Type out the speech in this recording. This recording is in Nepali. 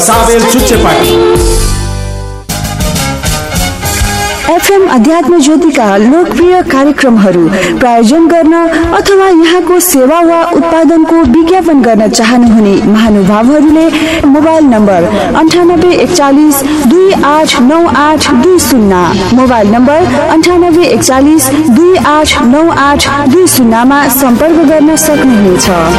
साबेल चुच्चेपाटी। एफएम अध्यात्म ज्योतिका लोकप्रिय कार्यक्रमहरू प्रायोजन गर्न अथवा यहाँको सेवा वा उत्पादनको विज्ञापन गर्न चाहनुहुने महानुभावहरूले मोबाइल नम्बर 9841 289820, मोबाइल नम्बर 9841 289820 मा सम्पर्क गर्न सक्नुहुनेछ।